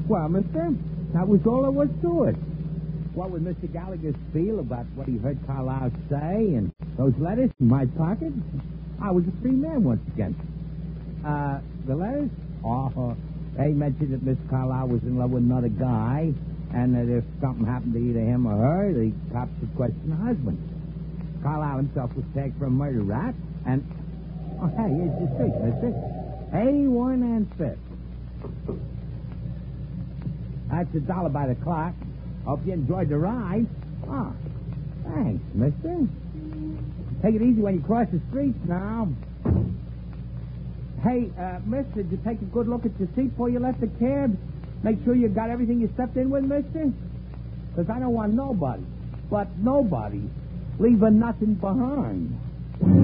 Well, mister, that was all there was to it. What would Mr. Gallagher feel about what he heard Carlisle say and those letters in my pocket? I was a free man once again. The letters? Oh, they mentioned that Miss Carlisle was in love with another guy, and that if something happened to either him or her, the cops would question the husband. Carlisle himself was tagged for a murder rap, and... Oh, hey, here's your street, mister. 81 and 5th. That's $1 by the clock. Hope you enjoyed the ride. Oh, thanks, mister. Take it easy when you cross the streets now. Hey, mister, did you take a good look at your seat before you left the cab? Make sure you got everything you stepped in with, mister? Because I don't want nobody, but nobody, leaving nothing behind.